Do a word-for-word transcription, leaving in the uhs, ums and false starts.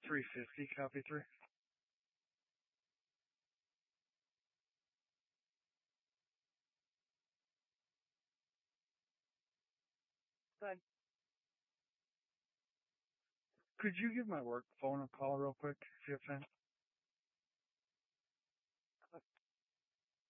three fifty, copy three. Good. Could you give my work phone a call real quick, if you have time?